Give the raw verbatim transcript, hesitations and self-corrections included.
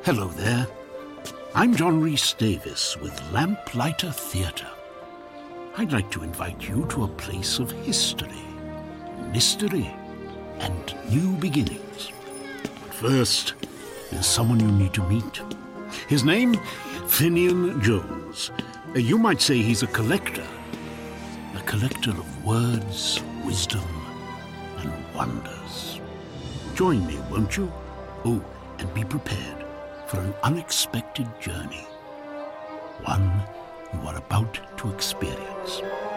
Hello there. I'm John Rhys Davis with Lamplighter Theatre. I'd like to invite you to a place of history, mystery, and new beginnings. But first, there's someone you need to meet. His name, Finian Jones. Uh, You might say he's a collector. A collector of words, wisdom, and wonders. Join me, won't you? Oh, and be prepared for an unexpected journey. One you are about to experience.